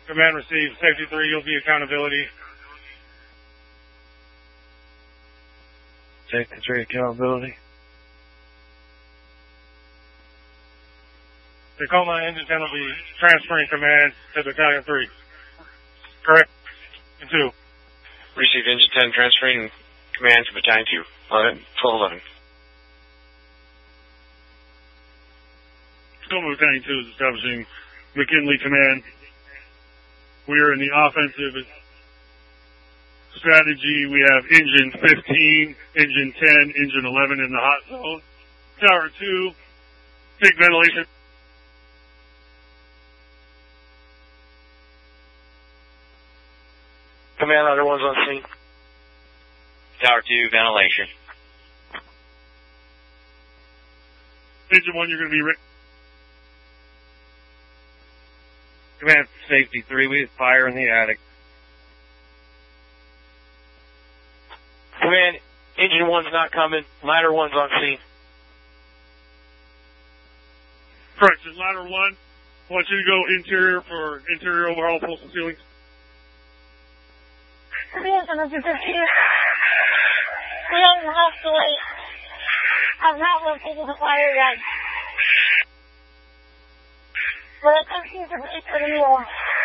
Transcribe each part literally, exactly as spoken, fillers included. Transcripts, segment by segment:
Command received. Safety three, you'll be accountability. Safety three, accountability. Tacoma Engine ten will be transferring command to Battalion three. Correct. And two. Received Engine ten, transferring command to Battalion two. twelve eleven. Tacoma Battalion two is establishing McKinley command. We are in the offensive strategy. We have Engine fifteen, Engine ten, Engine eleven in the hot zone. Tower two, big ventilation. Command ladder one's on scene. Tower two, ventilation. Engine one, you're going to be ready. Command safety three, we have fire in the attic. Command, engine one's not coming. Ladder one's on scene. Correction, ladder one. I want you to go interior for interior overhaul, pulse and ceilings. Command to Mister fifteen. Command will have to wait. I've not located the fire yet. But I think he's a bit for the mule.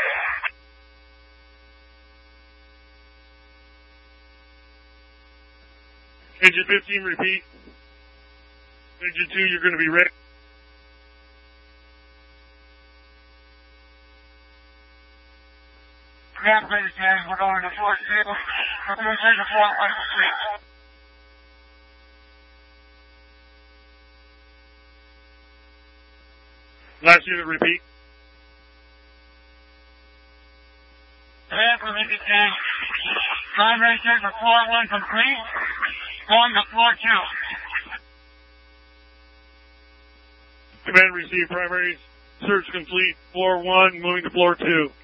Engine fifteen, repeat. Engine two, you're going to be ready. Command, please, man. We're going to floor two. We're going to take the floor one. Last unit, repeat. Command, please, man. Primary check for floor one complete. Going to floor two. Command received primary search complete. Floor one, moving to floor two.